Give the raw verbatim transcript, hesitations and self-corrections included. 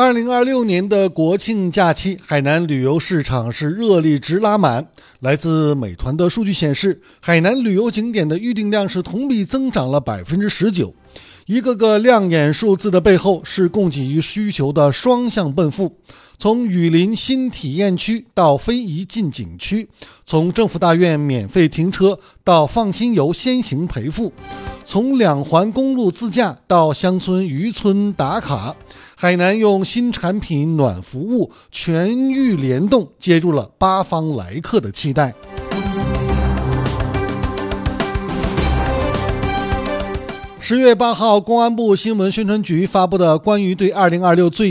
二零二六年的国庆假期，海南旅游市场是热力直拉满。来自美团的数据显示，海南旅游景点的预订量是同比增长了 百分之十九。一个个亮眼数字的背后，是供给与需求的双向奔赴。从雨林新体验区到非遗进景区，从政府大院免费停车到放心游先行赔付，从两环公路自驾到乡村渔村打卡，海南用新产品暖服务全域联动，接住了八方来客的期待。十月八号，公安部新闻宣传局发布的关于对二零二六最